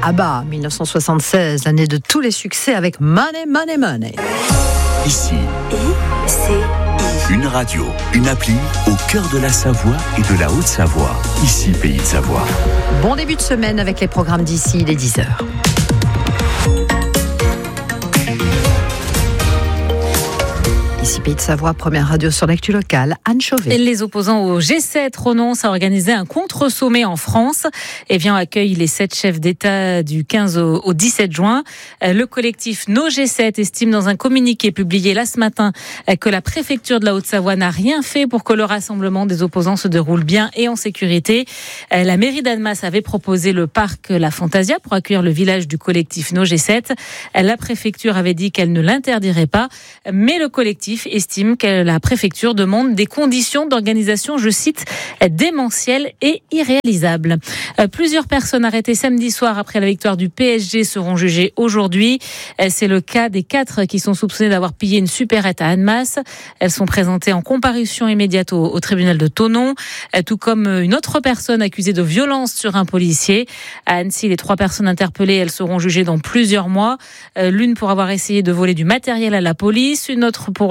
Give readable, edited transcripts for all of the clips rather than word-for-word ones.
ABBA, 1976, l'année de tous les succès avec Money, Money, Money. Ici, une radio, une appli au cœur de la Savoie et de la Haute-Savoie. Ici, Pays de Savoie. Bon début de semaine avec les programmes d'ici, il est 10h. Ici Pays de Savoie, première radio sur l'actu locale, Anne Chauvet. Les opposants au G7 renoncent à organiser un contre-sommet en France. Evian accueille les 7 chefs d'État du 15 au 17 juin. Le collectif No G7 estime dans un communiqué publié là ce matin que la préfecture de la Haute-Savoie n'a rien fait pour que le rassemblement des opposants se déroule bien et en sécurité. La mairie d'Annemasse avait proposé le parc La Fantasia pour accueillir le village du collectif No G7. La préfecture avait dit qu'elle ne l'interdirait pas, mais le collectif estime que la préfecture demande des conditions d'organisation, je cite, démentielles et irréalisables. Plusieurs personnes arrêtées samedi soir après la victoire du PSG seront jugées aujourd'hui. C'est le cas des 4 qui sont soupçonnés d'avoir pillé une supérette à Annemasse. Elles sont présentées en comparution immédiate au tribunal de Thonon, tout comme une autre personne accusée de violence sur un policier. À Annecy, les 3 personnes interpellées, elles seront jugées dans plusieurs mois. L'une pour avoir essayé de voler du matériel à la police, une autre pour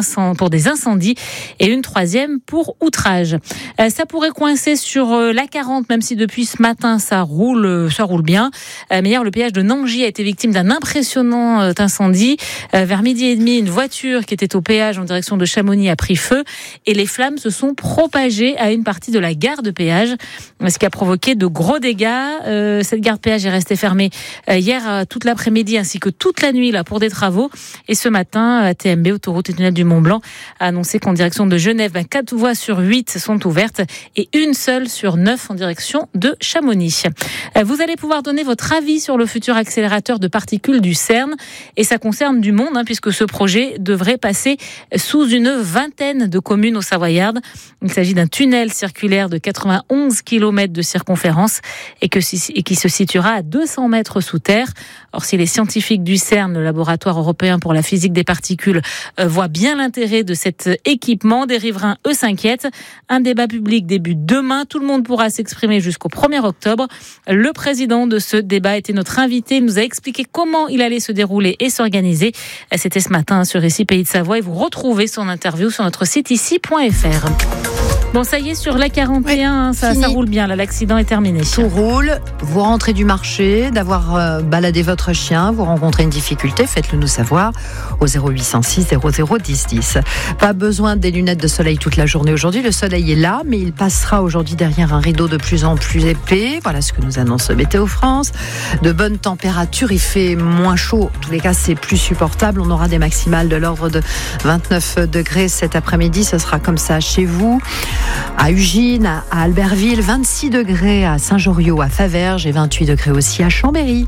des incendies et une 3e pour outrage. Ça pourrait coincer sur l'A40, même si depuis ce matin ça roule bien. Mais hier, le péage de Nangy a été victime d'un impressionnant incendie. Vers 12h30, une voiture qui était au péage en direction de Chamonix a pris feu et les flammes se sont propagées à une partie de la gare de péage, ce qui a provoqué de gros dégâts. Cette gare de péage est restée fermée hier toute l'après-midi ainsi que toute la nuit là pour des travaux. Et ce matin, TMB, Autoroute et Tunnel du Mont-Blanc, a annoncé qu'en direction de Genève, 4 voies sur 8 sont ouvertes et une seule sur 9 en direction de Chamonix. Vous allez pouvoir donner votre avis sur le futur accélérateur de particules du CERN et ça concerne du monde puisque ce projet devrait passer sous une 20aine de communes au Savoyard. Il s'agit d'un tunnel circulaire de 91 km de circonférence et qui se situera à 200 mètres sous terre. Or, si les scientifiques du CERN, le laboratoire européen pour la physique des particules, voient bien l'intérêt de cet équipement, des riverains, eux, s'inquiètent. Un débat public débute demain. Tout le monde pourra s'exprimer jusqu'au 1er octobre. Le président de ce débat était notre invité. Il nous a expliqué comment il allait se dérouler et s'organiser. C'était ce matin sur Ici Pays de Savoie et vous retrouvez son interview sur notre site ici.fr. Bon, ça y est, sur l'A41, ça roule bien, là, l'accident est terminé. Tout roule, vous rentrez du marché, d'avoir baladé votre chien, vous rencontrez une difficulté, faites-le nous savoir au 0806 00 10 10. Pas besoin des lunettes de soleil toute la journée aujourd'hui, le soleil est là, mais il passera aujourd'hui derrière un rideau de plus en plus épais, voilà ce que nous annonce Météo France. De bonnes températures, il fait moins chaud, en tous les cas c'est plus supportable, on aura des maximales de l'ordre de 29 degrés cet après-midi, ce sera comme ça chez vous. À Ugine, à Albertville, 26 degrés à Saint-Joriot, à Faverges et 28 degrés aussi à Chambéry.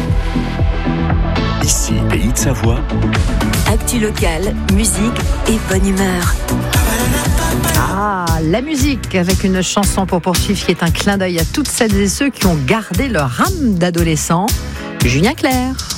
Ici, Pays de Savoie. Actu locale, musique et bonne humeur. Ah, la musique avec une chanson pour poursuivre qui est un clin d'œil à toutes celles et ceux qui ont gardé leur âme d'adolescent. Julien Clerc.